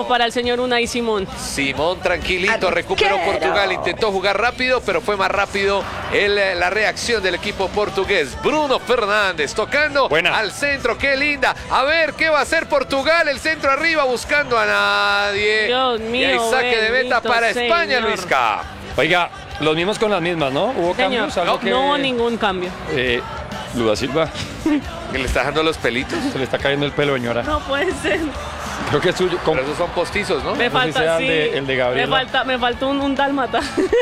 como para el señor Unai Simón. Simón tranquilito, recuperó Portugal, intentó jugar rápido, pero fue más rápido la reacción del equipo portugués. Bruno Fernández tocando al centro, qué linda. A ver, ¿qué va a hacer Portugal? El centro arriba buscando a nadie. Dios mío, y hay saque de meta para España, señor. Luisca. Oiga, los mismos con las mismas, ¿no? ¿Hubo Señor, cambios? ¿Algo que... no hubo ningún cambio. Luda Silva, ¿Que le está dejando los pelitos? se le está cayendo el pelo, señora. No puede ser. Creo que es suyo. Pero esos son postizos, ¿no? Me No sé si falta, sea sí. el de Gabriela. Me faltó un dálmata.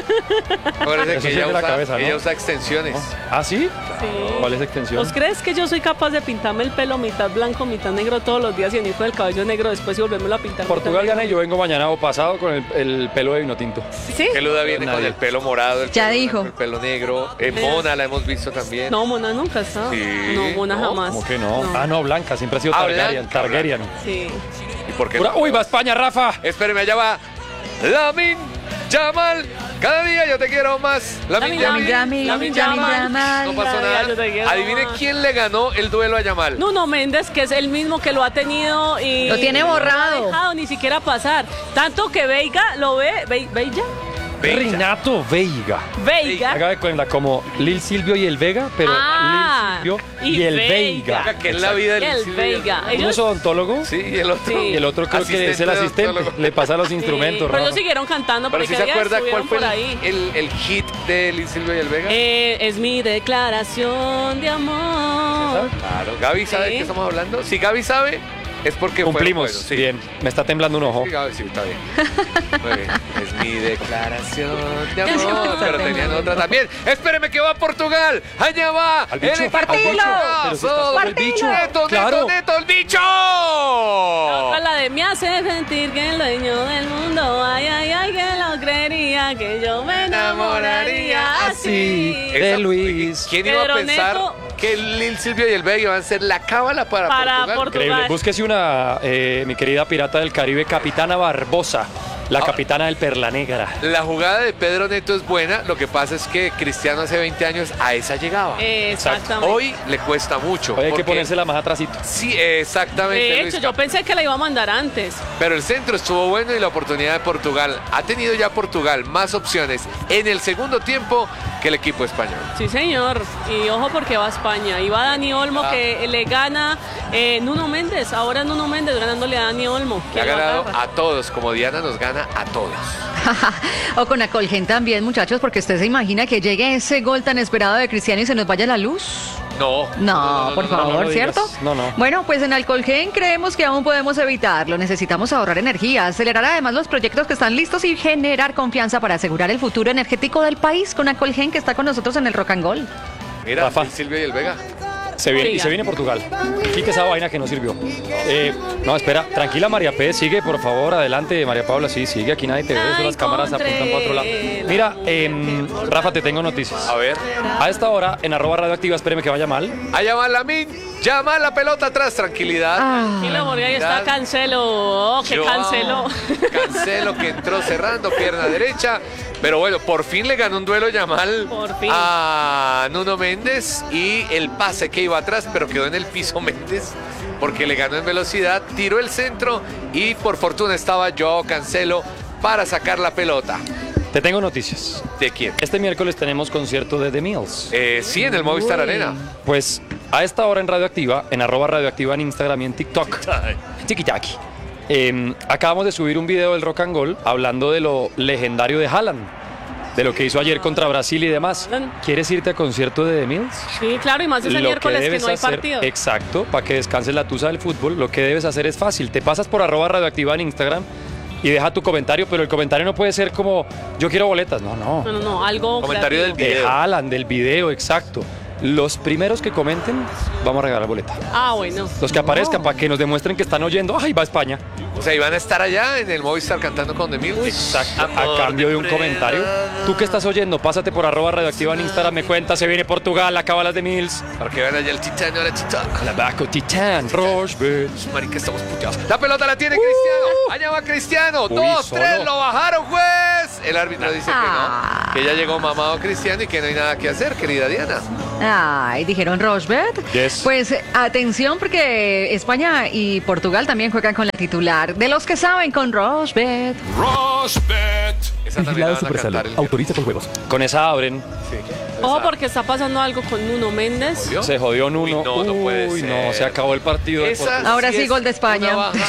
Parece Eso que sí ella es de la usa, cabeza, ¿no? ella usa extensiones. ¿Ah, sí? Sí. ¿Cuál es extensión? ¿Vos crees que yo soy capaz de pintarme el pelo mitad blanco, mitad negro todos los días y venir con el cabello negro después y volvérmelo a pintar? Portugal mitad gana y yo vengo mañana o pasado con el pelo de vino tinto. negro? ¿Sí? Que Luda viene con Nadie. el pelo morado, el Ya pelo dijo. blanco, el pelo negro. Mona la hemos visto también. No, Mona nunca está. Sí. No, Mona ¿No? jamás. ¿Cómo que no? Ah, no, Blanca, siempre ha sido Targaryen. Blanca, Targaryen. Sí. ¿Y por qué Pura- no? ¡Uy, va España, Rafa! Espéreme, allá va Lamine Yamal. Cada día yo te quiero más. Lamine Yamal. Lamine Yamal. No pasó Cada día nada. yo te quiero Adivine más. quién le ganó el duelo a Yamal. Nuno Méndez, que es el mismo que lo ha tenido y Lo tiene borrado. no ha dejado ni siquiera pasar. Tanto que Veiga lo ve. ¿Veiga? Bella. Renato Veiga. Veiga. Haga de cuenta como Lil Silvio y el Vega, pero Ah, Lil Silvio y y el Veiga. Veiga. Que es la vida Y del el Silvio y el- Veiga. Uno Ellos es odontólogo Sí, y el otro. Sí. y el otro creo que es el asistente. odontólogo. Le pasa los sí, instrumentos, pero ellos Rafa. siguieron cantando Pero porque si se ya acuerda cuál estuvieron fue por ahí. el hit de Lil Silvio y el Vega. Es mi declaración de amor. Claro. Gaby sabe de Sí. qué estamos hablando. Si Gaby sabe, es porque Cumplimos. fue bueno, sí. Bien. Me está temblando un ojo. Sí, Gaby, sí, está bien. Muy bien. Es mi declaración de amor. Pero tenían otra también. Espéreme que va Portugal. Allá va. Al bicho. El equipo Partilo. Pero si está sobre el bicho. Neto, Claro. neto, el bicho. Otra, la de me hace sentir que el dueño del mundo, ay, ay, ay, que lo creería, que yo me enamoraría así. de Luis. ¿Quién iba a Pedro pensar Neto. que Lil Silvio y el Vega iban a ser la cábala para Portugal? Increíble. Búsquese una, mi querida pirata del Caribe, Capitana Barbosa, la capitana del Perla Negra. La jugada de Pedro Neto es buena, lo que pasa es que Cristiano hace 20 años a esa llegaba. Exactamente. Hoy le cuesta mucho. Hoy hay que porque- ponérsela más atrásito. Sí, exactamente. De hecho, Luisca. yo pensé que la iba a mandar antes. Pero el centro estuvo bueno y la oportunidad de Portugal. Ha tenido ya Portugal más opciones en el segundo tiempo que el equipo español. Sí, señor. Y ojo porque va a España. Y va Dani Olmo que le gana Nuno Méndez. Ahora Nuno Méndez ganándole a Dani Olmo. Le ha que lo ganado agarra. a todos, como Diana nos gana a todos. O con Acolgen también, muchachos, porque usted se imagina que llegue ese gol tan esperado de Cristiano y se nos vaya la luz. No. No, por favor, no lo digas. ¿cierto? No, no. Bueno, pues en Alcolgen creemos que aún podemos evitarlo. Necesitamos ahorrar energía, acelerar además los proyectos que están listos y generar confianza para asegurar el futuro energético del país con Alcolgen, que está con nosotros en el Rock and Roll. Mira, Rafa. Lil Silvio y el Vega. Se viene, y Oiga. se viene Portugal. Quite esa vaina que no sirvió. No, espera, tranquila María P, sigue por favor, adelante María Paula, sí, sigue, aquí nadie te ve, La eso las cámaras apuntan para otro lado. Mira, Rafa, te tengo noticias. A ver. A esta hora, en @radioactiva, espéreme que vaya mal. Allá va Lamine. Llama la pelota atrás. Tranquilidad. Tranquilo, porque ahí está Cancelo. Oh, que Joao Cancelo. Cancelo que entró cerrando pierna derecha. Pero bueno, por fin le ganó un duelo Yamal Por fin. a Nuno Méndez. Y el pase que iba atrás, pero quedó en el piso Méndez. Porque le ganó en velocidad, tiró el centro y por fortuna estaba Joao Cancelo para sacar la pelota. Te tengo noticias. ¿De quién? Este miércoles tenemos concierto de The Mills. Sí, en el Movistar Arena. Pues a esta hora en Radioactiva, en @radioactiva en Instagram y en TikTok. Tiki-taki. Acabamos de subir un video del Rock and Roll hablando de lo legendario de Haaland, de lo que hizo ayer contra Brasil y demás. ¿Quieres irte a concierto de The Mills? Sí, claro, y más ese miércoles que no hay partido. Exacto, para que descanses la tusa del fútbol, lo que debes hacer es fácil. Te pasas por @radioactiva en Instagram y deja tu comentario, pero el comentario no puede ser como yo quiero boletas. No, no. No, algo Comentario creativo. del De video. Haaland, del video, exacto. Los primeros que comenten, vamos a regalar boleta. Ah, bueno. Los que aparezcan para que nos demuestren que están oyendo. ¡Ay, va a España! O sea, iban a estar allá en el Movistar cantando con The Mills. Exacto. A cambio de un comentario. Tú que estás oyendo, pásate por @radioactiva en Instagram, me cuentas, se viene Portugal, acaba las de Mills. Para que vean allá el Titán, ahora Titán. Calabaco, Titán, Rochebet. Marica, estamos puteados. La pelota la tiene Cristiano. Allá va Cristiano. Uy, 2-3, solo. lo bajaron, juez. El árbitro dice que no. Que ya llegó mamado Cristiano y que no hay nada que hacer, querida Diana. Ay, dijeron Rochbet. Yes. Pues atención porque España y Portugal también juegan con la titular. De los que saben con Rochbet. Rosbet. Esa también la van a cantar el Autoriza con juegos. Con esa abren. Ojo, porque está pasando algo con Nuno Méndez. ¿Jodió? Se jodió Nuno. Uy, no puede Uy, ser. no, se acabó el partido. de Esa Portugal. Ahora sí, es gol de España. una baja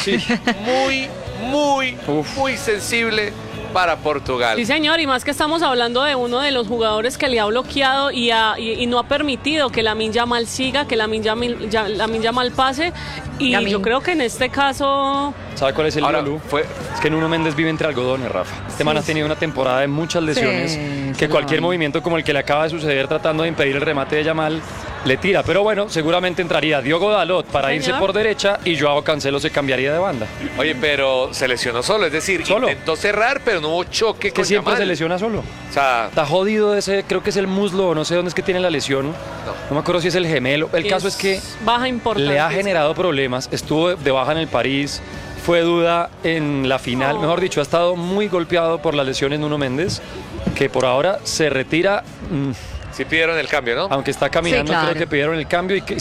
muy sensible para Portugal. Sí, señor, y más que estamos hablando de uno de los jugadores que le ha bloqueado y no ha permitido que Lamine Yamal siga, que Lamine Yamal pase. Y Lamine. yo creo que en este caso... ¿Sabe cuál es el Ahora, lío, Lu? fue- Es que Nuno Méndez vive entre algodones, Rafa. Este man ha tenido una temporada de muchas lesiones, Sí, que cualquier no. movimiento como el que le acaba de suceder tratando de impedir el remate de Yamal le tira. Pero bueno, seguramente entraría Diogo Dalot para Señor. irse por derecha y Joao Cancelo se cambiaría de banda. Oye, pero se lesionó solo, es decir, Solo. intentó cerrar, pero no hubo choque Que con siempre Yamal. se lesiona solo. O sea, Está jodido ese, creo que es el muslo, o no sé dónde es que tiene la lesión. No me acuerdo si es el gemelo. El caso es que baja importante. le ha generado problemas. Estuvo de baja en el París, fue duda en la final. Mejor dicho, ha estado muy golpeado por las lesiones Nuno Méndez, que por ahora se retira. sí pidieron el cambio, ¿no? Aunque está caminando, Sí, claro. creo que pidieron el cambio y que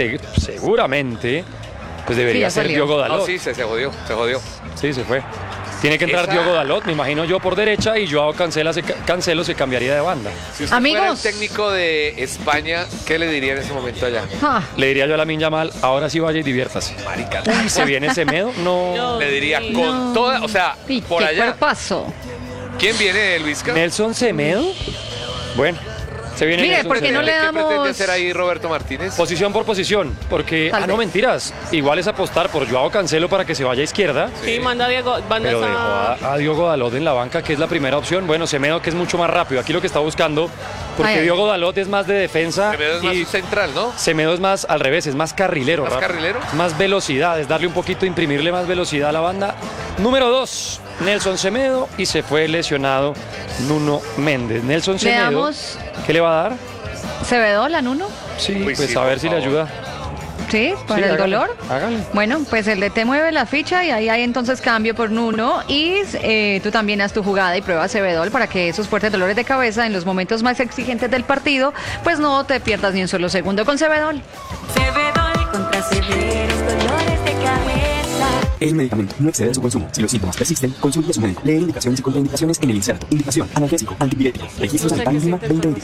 seguramente pues Sí, debería ya ser salió. Diogo No, Dalot. sí, se jodió. Sí, se fue. Tiene que entrar Esa- Diogo Dalot, me imagino yo por derecha, y Joao Cancelo se cambiaría de banda. Si usted Amigos. fuera el técnico de España, ¿qué le diría en ese momento allá? Ah, Le diría yo a Lamine Yamal, ahora sí vaya y diviértase. Marica. Uy, se viene Semedo, no. Yo- Le diría Sí. con toda, o sea, y por qué allá. cuerpazo. ¿Quién viene, Luisca? Nelson Semedo. Bueno, se viene Mire, Nelson ¿por qué no Semedo. le ¿Qué pretende damos- hacer ahí Roberto Martínez? Posición por posición, porque, Tal no vez. mentiras, igual es apostar por Joao Cancelo para que se vaya a izquierda, Sí, manda a Diego. Manda pero esa- dejó a Diogo Dalot en la banca, que es la primera opción. Bueno, Semedo, que es mucho más rápido, aquí lo que está buscando, porque Ay, ay. Diogo Dalot es más de defensa Semedo es más y un central, ¿no? Semedo es más al revés, es más carrilero. ¿Más Rafa. carrilero? Más velocidad, es darle un poquito, imprimirle más velocidad a la banda. Número 2, Nelson Semedo, y se fue lesionado Nuno Méndez. Nelson Le Semedo, damos ¿qué le va a dar? Cebedola, Nuno. Sí, Uy, pues sí, a ver por si le favor. ayuda. Sí, para Sí, el hágale, dolor. hágale. Bueno, pues el DT mueve la ficha y ahí hay entonces cambio por Nuno y tú también haz tu jugada y prueba Cebedol para que esos fuertes dolores de cabeza en los momentos más exigentes del partido, pues no te pierdas ni un solo segundo con Cebedol. Cebedol contra severos dolores de cabeza. El medicamento no excede su consumo. Si los síntomas persisten, consulte a su médico. Lee indicaciones y contraindicaciones en el inserto. Indicación: analgésico, antipirético. Registro No sé sanitario qué Lima siente el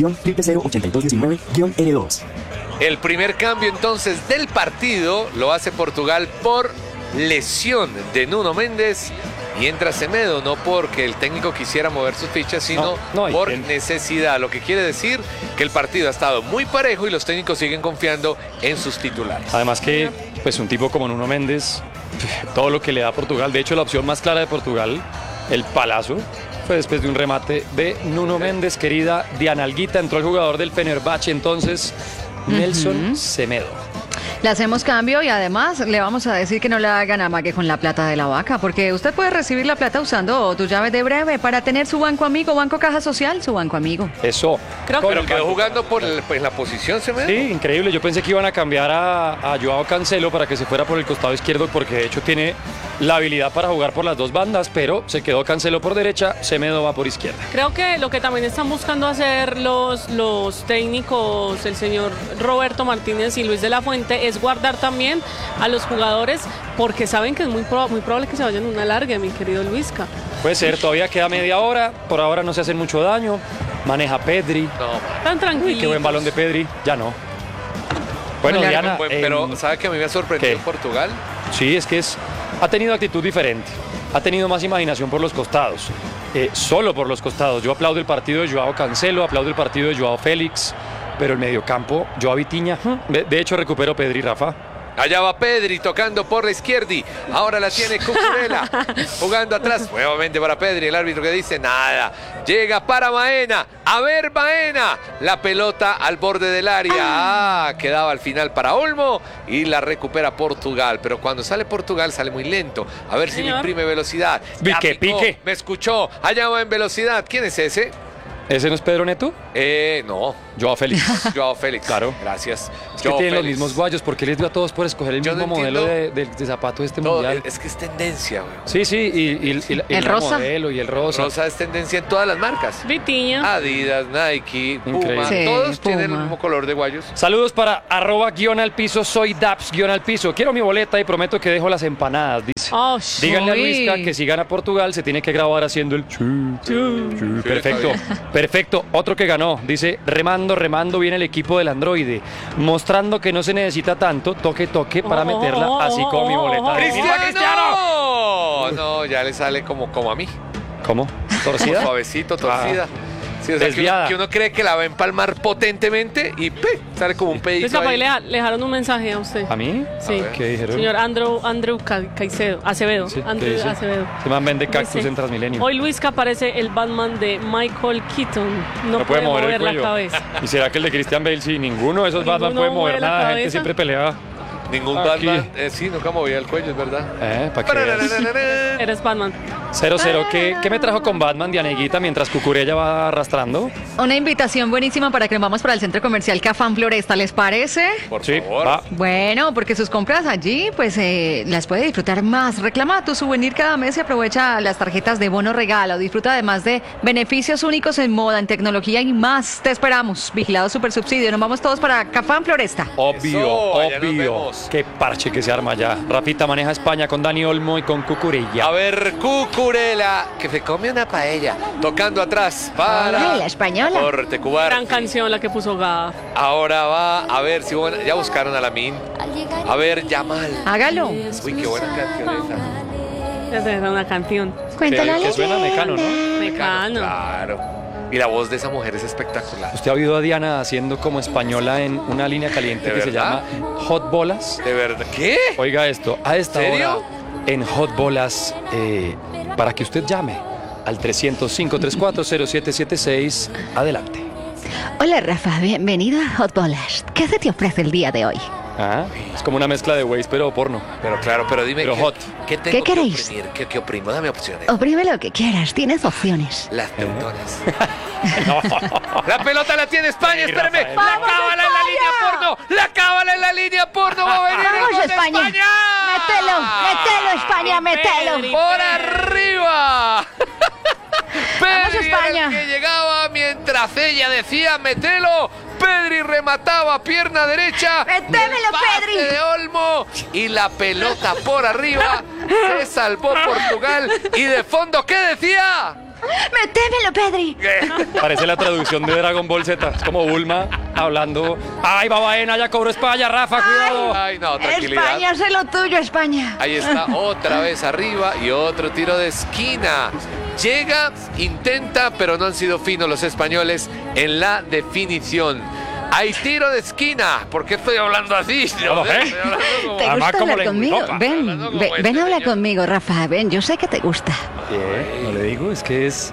2023N-08219-N2. El primer cambio entonces del partido lo hace Portugal por lesión de Nuno Méndez y entra Semedo, no porque el técnico quisiera mover sus fichas, sino No, y por que- necesidad, lo que quiere decir que el partido ha estado muy parejo y los técnicos siguen confiando en sus titulares. Además que, pues un tipo como Nuno Méndez, todo lo que le da a Portugal, de hecho la opción más clara de Portugal, el palazo, fue después de un remate de Nuno Méndez, querida Diana Alguita, entró el jugador del Fenerbahce entonces, Nelson Semedo. Le hacemos cambio y además le vamos a decir que no le hagan amague con la plata de la vaca, porque usted puede recibir la plata usando tu llave de breve para tener su banco amigo, Banco Caja Social, su banco amigo. Eso. Creo que- Con Pero el quedó banco. jugando en la posición Semedo. Sí, increíble. Yo pensé que iban a cambiar a Joao Cancelo para que se fuera por el costado izquierdo, porque de hecho tiene la habilidad para jugar por las dos bandas, pero se quedó Cancelo por derecha, Semedo va por izquierda. Creo que lo que también están buscando hacer los técnicos, el señor Roberto Martínez y Luis de la Fuente, es guardar también a los jugadores porque saben que es muy probable que se vayan una larga, mi querido Luisca. Puede ser, todavía queda media hora, por ahora no se hacen mucho daño, maneja Pedri. No, Tan tranquilos. Uy, qué buen balón de Pedri, ya no. Bueno, Muy largo. Diana, pero ¿sabe que a mí me ha sorprendido ¿qué? Portugal? sí, es que ha tenido actitud diferente, ha tenido más imaginación por los costados, solo por los costados. Yo aplaudo el partido de Joao Cancelo, aplaudo el partido de Joao Félix, pero el mediocampo, Joao Vitinha, de hecho recupero Pedri, Rafa. Allá va Pedri tocando por la izquierda. Ahora la tiene Cucurella jugando atrás. Nuevamente para Pedri. El árbitro que dice nada. Llega para Baena. A ver Baena. La pelota al borde del área. Quedaba al final para Olmo y la recupera Portugal. Pero cuando sale Portugal sale muy lento. A ver si le Señor. imprime velocidad. Ya Pique, picó, pique. me escuchó. Allá va en velocidad. ¿Quién es ese? ¿Ese no es Pedro Neto? No. Joao Félix. Joao Félix. Claro. Gracias. Es que Joao tienen los Félix. mismos guayos. ¿Por qué les dio a todos por escoger el Yo mismo no modelo entiendo de zapato de este Todo, mundial? es que es tendencia, güey. Sí, y ¿El rosa? modelo y el rosa. Rosa es tendencia en todas las marcas. Vitiña. Adidas, Nike, Puma, Increíble. Sí, todos tienen el Puma. mismo color de guayos. Saludos para @_, soy Daps _. Quiero mi boleta y prometo que dejo las empanadas, dice. Oh, Díganle a Uy. Luisca que si gana Portugal se tiene que grabar haciendo el chu. Perfecto, perfecto. Otro que ganó, dice, remando, viene el equipo del androide, mostrando que no se necesita tanto, toque para meterla, así como mi boleta. ¡Cristiano! No, ya le sale como a mí. ¿Cómo? ¿Torcida? Suavecito, torcida. Sí, o sea, Desviada. que uno cree que la va a empalmar potentemente y sale como un pedito. Luis, capaz ahí. le dejaron un mensaje a usted. ¿A mí? Sí. ver. ¿Qué dijeron? Señor Andrew Caicedo, Acevedo. Sí, ¿qué Andrew dice? Acevedo. Se man vende cactus Dice, en Transmilenio. Hoy Luisca parece el Batman de Michael Keaton. No puede mover el la cuello. cabeza. ¿Y será que el de Christian Bale sí? Ninguno de esos Batman Ninguno puede mover mueve la nada. La gente cabeza. siempre pelea. Ningún Aquí. Batman. Sí, nunca movía el cuello, es verdad. ¿Para qué veas? Eres Batman. 0-0. ¿Qué me trajo con Batman, Dianeguita, mientras Cucurella va arrastrando? Una invitación buenísima para que nos vamos para el centro comercial Cafán Floresta, ¿les parece? Por Sí, favor. va. Bueno, porque sus compras allí, pues las puede disfrutar más. Reclama tu souvenir cada mes y aprovecha las tarjetas de bono regalo. Disfruta además de beneficios únicos en moda, en tecnología y más. Te esperamos. Vigilado Super Subsidio. Nos vamos todos para Cafán Floresta. Obvio, Eso, allá nos obvio. vemos. Qué parche que se arma ya. Rafita maneja España con Dani Olmo y con Cucurella. A ver, Cucurella, que se come una paella. Tocando atrás para Ay, la española. Portecubar. Gran canción la que puso Gada. Ahora va a ver si ya buscaron a Lamin. A ver, Yamal. Hágalo. Uy, qué buena canción esa. Esa era una canción. Cuéntala. Que suena Mecano, ¿no? Mecano. Claro. Y la voz de esa mujer es espectacular. ¿Usted ha oído a Diana haciendo como española en una línea caliente ¿De que se verdad? llama Hot Bolas? ¿De verdad? ¿Qué? Oiga esto, a esta ¿Serio? hora en Hot Bolas, para que usted llame al 305-340776. Adelante. Hola, Rafa. Bienvenido a Hot Bolas. ¿Qué se te ofrece el día de hoy? Ah, es como una mezcla de Waze, pero porno. Pero claro, pero dime. Pero hot. ¿Qué tengo ¿Qué queréis? que oprimir? ¿Qué oprimo? Dame opciones. Oprime lo que quieras. Tienes opciones. Las teutonas. La pelota la tiene España, Sí, espérame. Rafael. La ¡Vamos, cábala en la línea porno. La cábala en la línea porno. Va a venir el ¡Vamos, gol de España! ¡Mételo, España, mételo! Pedri. ¡Por arriba! Pedri era España! el que llegaba mientras ella decía metelo. Pedri remataba pierna derecha. ¡Métemelo, Pase Pedri! de Olmo y la pelota por arriba. Se salvó Portugal. Y de fondo, ¿qué decía? ¡Métemelo, Pedri! Parece la traducción de Dragon Ball Z. Es como Bulma hablando. ¡Ay, Babaena! Ya cobró España, Rafa, cuidado. Ay, no, tranquilidad. España, sé lo tuyo, España. Ahí está, otra vez arriba y otro tiro de esquina. Llega, intenta, pero no han sido finos los españoles en la definición. Hay tiro de esquina. ¿Por qué estoy hablando así? No, ¿eh? Estoy hablando como- ¿Te Además, gusta como hablar le conmigo? toca. Hablando como Ven, este ven a hablar señor. conmigo, Rafa. Ven, yo sé que te gusta. No le digo, es que es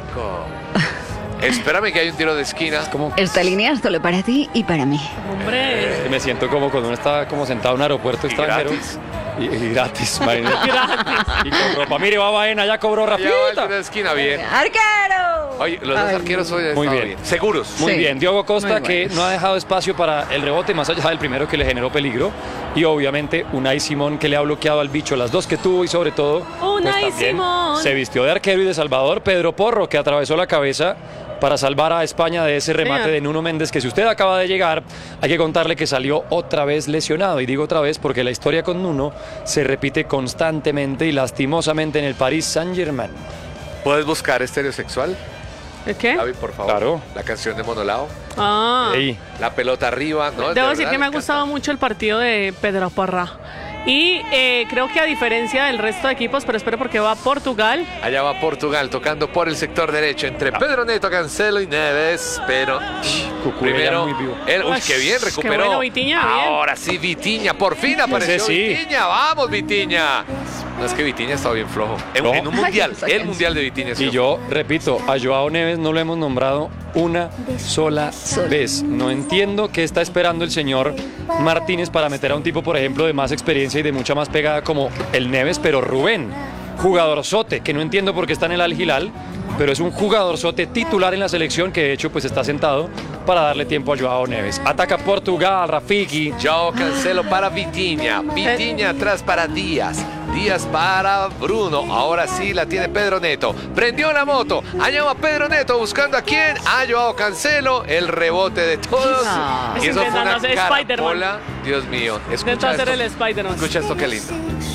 Espérame que hay un tiro de esquina. como Esta línea es solo para ti y para mí. Hombre. que me siento como cuando uno está como sentado en un aeropuerto Y extranjero. gratis. Y gratis, imagínate. Gratis. Y con ropa. Mire, Babaena, ya cobró Ya va el tiro Rafita. de esquina, bien. ¡Arquero! Oye, los dos Ay, arqueros hoy han Muy estado bien. Seguros. Muy Sí. bien, Diogo Costa Muy que buenos. no ha dejado espacio para el rebote más allá del primero que le generó peligro y obviamente Unai Simón que le ha bloqueado al bicho las dos que tuvo y sobre todo Unai también Simón. se vistió de arquero y de salvador Pedro Porro que atravesó la cabeza para salvar a España de ese remate Vean. de Nuno Méndez que si usted acaba de llegar hay que contarle que salió otra vez lesionado y digo otra vez porque la historia con Nuno se repite constantemente y lastimosamente en el Paris Saint-Germain. ¿Puedes buscar estereosexual? ¿El qué? David, por favor. Claro. La canción de Monolao. Ah. Ey, La pelota arriba. ¿no? Debo De decir verdad, que me ha encanta. gustado mucho el partido de Pedro Parra. Y creo que a diferencia del resto de equipos, pero espero porque va a Portugal. Allá va Portugal tocando por el sector derecho entre Pedro Neto, Cancelo y Neves. Pero Cucurella primero, muy vivo. uy, qué bien, Qué recuperó. bueno, Vitiña, bien. Ahora sí, Vitiña, por fin apareció sí. Vitiña. Vamos, Vitiña. No, es que Vitiña estaba bien flojo. En un mundial, esa el canción. mundial de Vitiña. Y yo repito, a Joao Neves no lo hemos nombrado una sola vez. No entiendo qué está esperando el señor Martínez para meter a un tipo, por ejemplo, de más experiencia y de mucha más pegada como el Neves, pero Rubén. jugadorzote, que no entiendo por qué está en el Al Hilal, pero es un jugadorzote titular en la selección que de hecho pues está sentado para darle tiempo a Joao Neves. Ataca Portugal, Rafiki. Joao Cancelo para Vitinha. Vitinha atrás para Díaz. Díaz para Bruno. Ahora sí la tiene Pedro Neto. Prendió la moto. Allá va Pedro Neto buscando a quién. A Joao Cancelo. El rebote de todos. Y eso fue una caracola. Dios mío. Intenta hacer el Spider-Man. Escucha esto, qué lindo.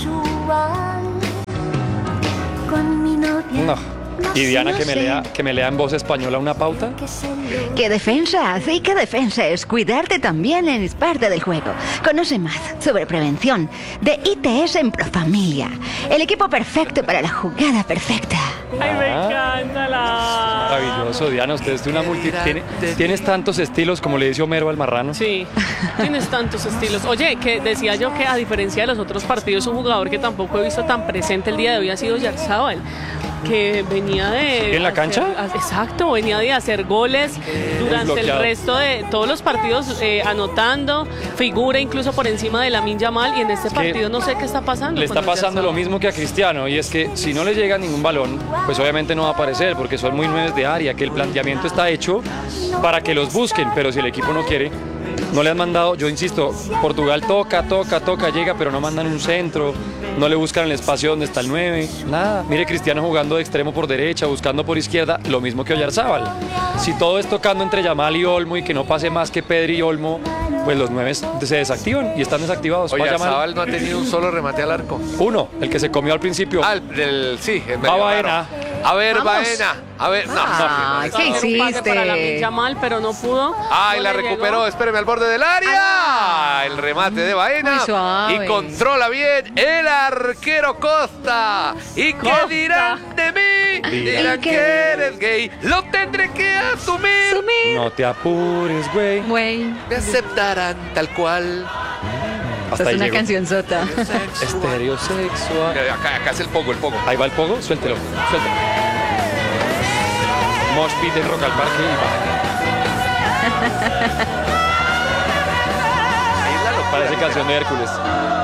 No. Y Diana que me lea en voz española una pauta. ¿Qué defensa? Sí, ¿qué defensa es? Cuidarte también es parte del juego. Conoce más sobre prevención de ITS en Profamilia. El equipo perfecto para la jugada perfecta. Ay, me encanta la... Maravilloso, Diana, usted es de una tienes tantos estilos como le dice Homero al marrano. Sí, tienes tantos estilos. Oye, que decía yo que a diferencia de los otros partidos, un jugador que tampoco he visto tan presente el día de hoy ha sido Yarzábal, que venía de... ¿En la cancha? Exacto, venía de hacer goles durante el resto de todos los partidos, anotando, figura incluso por encima de Lamine Yamal, y en este partido no sé qué está pasando. Le está pasando lo mismo que a Cristiano, y es que si no le llega ningún balón, pues obviamente no va a aparecer, porque son muy nueves de área, que el planteamiento está hecho para que los busquen, pero si el equipo no quiere, no le han mandado, yo insisto, Portugal toca, llega, pero no mandan un centro, no le buscan el espacio donde está el 9, nada. Mire, Cristiano jugando de extremo por derecha, buscando por izquierda, lo mismo que Oyarzábal. Si todo es tocando entre Yamal y Olmo y que no pase más que Pedri y Olmo, pues los 9 se desactivan y están desactivados. Oyarzábal no ha tenido un solo remate al arco. Uno, el que se comió al principio. Sí, en medio. Baena. A ver, Baena. A ver, no. ¿Qué hiciste? Para Lamine Yamal, pero no pudo. Ay, la recuperó, espéreme, al borde del área. El remate de Baena. Y controla bien el arquero Costa. ¿Y qué dirán de mí? Dirán que eres gay. Lo tendré que asumir. No te apures, güey. Me aceptarán tal cual. Hasta es una canción sota. Estereosexual. Acá es el pogo, Ahí va el pogo, suéltelo. Mosh pit en Rock al Parque y baja. Parece canción de Hércules.